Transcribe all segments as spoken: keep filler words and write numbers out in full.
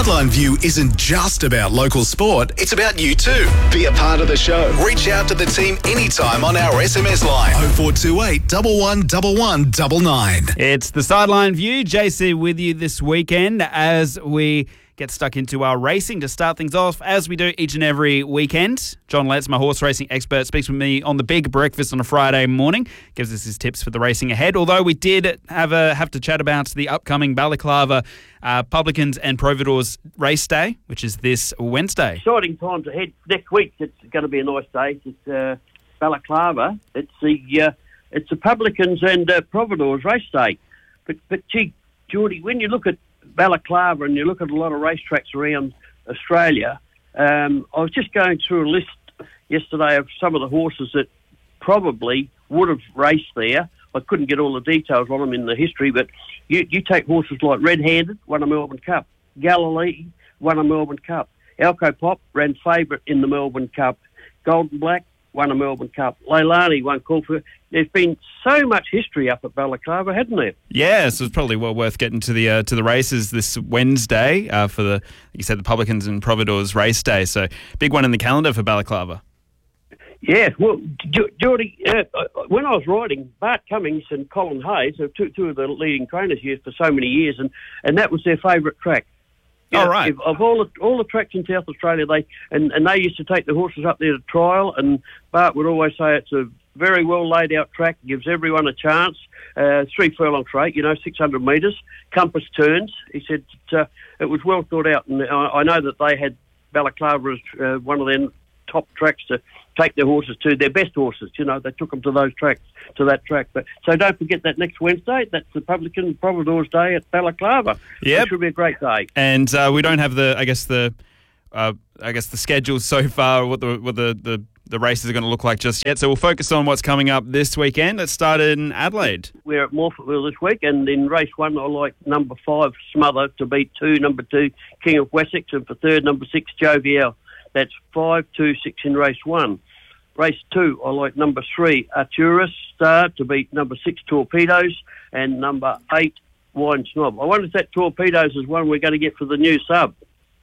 Sideline View isn't just about local sport, it's about you too. Be a part of the show. Reach out to the team anytime on our S M S line oh four two eight, one one one one nine nine. It's the Sideline View. J C with you this weekend as we get stuck into our racing to start things off, as we do each and every weekend. John Letts, my horse racing expert, speaks with me on the big breakfast on a Friday morning, gives us his tips for the racing ahead. Although we did have a have to chat about the upcoming Balaclava uh, Publicans and Providores race day, which is this Wednesday. Exciting times ahead. Next week, it's going to be a nice day. It's uh, Balaclava. It's the uh, it's the Publicans and uh, Providores race day. But but gee, Geordie, when you look at Balaclava and you look at a lot of racetracks around Australia, um, I was just going through a list yesterday of some of the horses that probably would have raced there. I couldn't get all the details on them in the history, but you, you take horses like Red Handed, won a Melbourne Cup. Galilee, won a Melbourne Cup. Alco Pop ran favourite in the Melbourne Cup. Golden Black won a Melbourne Cup. Leilani won Caulfield. There's been so much history up at Balaclava, hasn't there? Yeah, so it's probably well worth getting to the uh, to the races this Wednesday uh, for the, like you said, the Publicans and Providores race day. So big one in the calendar for Balaclava. Yeah, well, Geordie, uh, when I was riding, Bart Cummings and Colin Hayes are two, two of the leading trainers here for so many years, and, and that was their favourite track. You oh, know, right. If, of all the all the tracks in South Australia, they and, and they used to take the horses up there to trial, and Bart would always say it's a very well laid out track, gives everyone a chance. Uh, three furlong straight, you know, six hundred metres, compass turns. He said it, uh, it was well thought out, and I, I know that they had Balaclava as uh, one of their top tracks to take their horses to, their best horses. You know, they took them to those tracks, to that track. But so don't forget that next Wednesday, that's the Publican Providores Day at Balaclava. Yeah, it should be a great day. And uh, we don't have the, I guess the, uh, I guess the schedule so far, what the what the, the the races are going to look like just yet. So we'll focus on what's coming up this weekend. Let's start in Adelaide. We're at Morphettville this week, and in race one, I like number five Smother to beat two, number two King of Wessex, and for third, number six Jovial. That's five, two, six in race one. Race two, I like number three, Arturus Star to beat number six, Torpedoes, and number eight, Wine Snob. I wonder if that Torpedoes is one we're going to get for the new sub.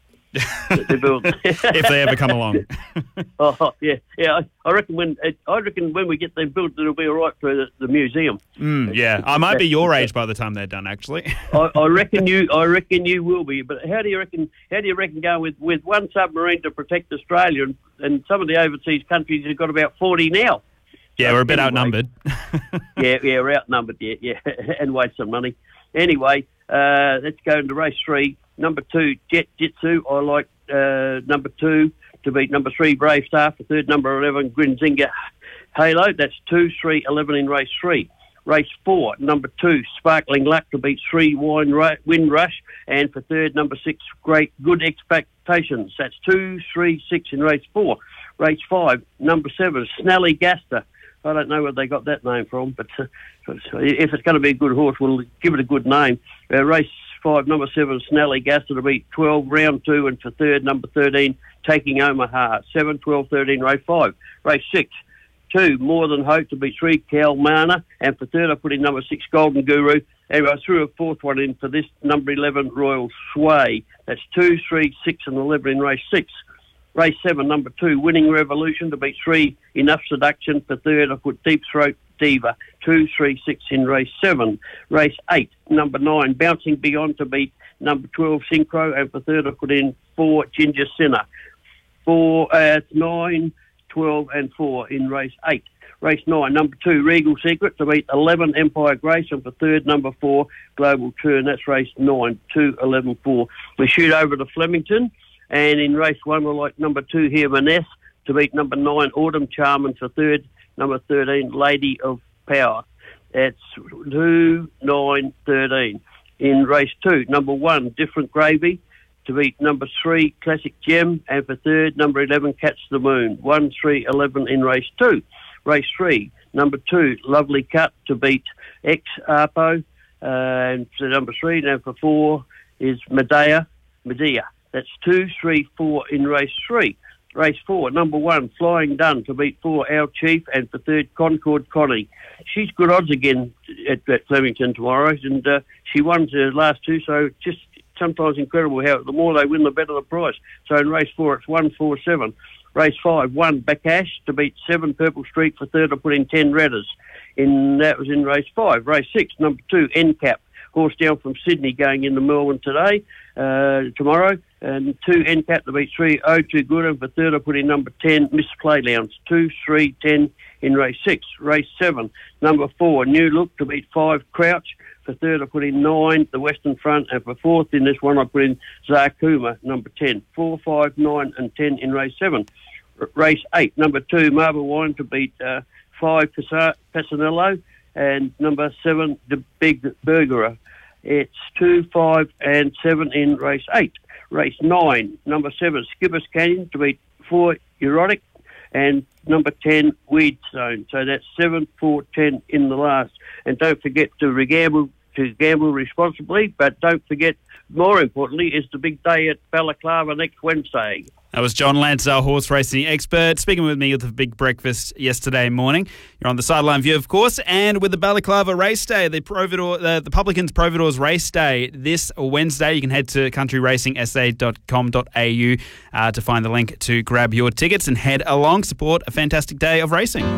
If they ever come along. Oh yeah, yeah. I, I reckon when I reckon when we get them built, it'll be all right for the, the museum. Mm, yeah, I might be your age by the time they're done. Actually, I, I reckon you. I reckon you will be. But how do you reckon? How do you reckon going with, with one submarine to protect Australia, and, and some of the overseas countries have got about forty now? Yeah, so we're a bit anyway, outnumbered. yeah, yeah, we're outnumbered. Yeah, yeah, and waste some money. Anyway, uh, let's go into race three. Number two, Jet Jitsu. I like uh, number two to beat number three, Brave Star. For third, number eleven, Grinzinga Halo. That's two, three, eleven in race three. Race four, number two, Sparkling Luck to beat three, Wine Ru- Wind Rush. And for third, number six, Great Good Expectations. That's two, three, six in race four. Race five, number seven, Snelly Gaster. I don't know where they got that name from, but uh, if it's going to be a good horse, we'll give it a good name. Uh, race five, number seven, Snelly Gaster to beat twelve, round two, and for third, number thirteen, Taking Omaha. seven, twelve, thirteen, race five. Race six, two, More Than Hope to beat three, Kalmana, and for third, I put in number six, Golden Guru. Anyway, I threw a fourth one in for this, number eleven, Royal Sway. That's two, three, six, and eleven in race six. Race seven, number two, Winning Revolution to beat three, Enough Seduction. For third, I put Deep Throat Diva. Two, three, six in race seven. Race eight, number nine, Bouncing Beyond to beat number twelve, Synchro. And for third, I put in four, Ginger Sinner. Four, uh, nine, twelve, and four in race eight. Race nine, number two, Regal Secret to beat eleven, Empire Grace. And for third, number four, Global Turn. That's race nine, two, eleven, four. We shoot over to Flemington. And in race one, we like number two here, Maness, to beat number nine, Autumn Charm, and for third, number thirteen, Lady of Power. That's two, nine, thirteen. In race two, number one, Different Gravy, to beat number three, Classic Gem, and for third, number eleven, Catch the Moon. one, three, eleven in race two. Race three, number two, Lovely Cut, to beat Ex Arpo, uh, and for number three, and for four is Medea, Medea. That's two, three, four in race three. Race four, number one, Flying Dun to beat four, Our Chief, and for third, Concord Connie. She's good odds again at, at Flemington tomorrow, and uh, she won the last two, so just sometimes incredible how the more they win, the better the price. So in race four, it's one four seven. Race five, one Bakash to beat seven Purple Street for third. I put in ten Redders. In that was in race five. Race six, number two, N Cap. Horse down from Sydney going into Melbourne today, uh, tomorrow. And two N Cap to beat three, oh two Good. And for third, I put in number ten, Miss Play Lounge. two, three, ten in race six. Race seven, number four, New Look to beat five Crouch. For third, I put in nine, the Western Front. And for fourth in this one, I put in Zarkuma, number ten. four, five, nine and ten in race seven. R- race eight, number two, Marble Wine to beat uh, five Passanello. And number seven, the Big Burgerer. It's two, five, and seven in race eight. Race nine, number seven, Skipper's Canyon to beat four Erotic, and number ten, Weedstone. So that's seven, four, ten in the last. And don't forget to regamble, to gamble responsibly, but don't forget, more importantly, is the big day at Balaclava next Wednesday. That was John Lance, our horse racing expert, speaking with me at the big breakfast yesterday morning. You're on the Sideline View, of course, and with the Balaclava Race Day, the Providor, uh, the Publicans Providors Race Day this Wednesday. You can head to country racing s a dot com dot a u uh, to find the link to grab your tickets and head along. Support a fantastic day of racing.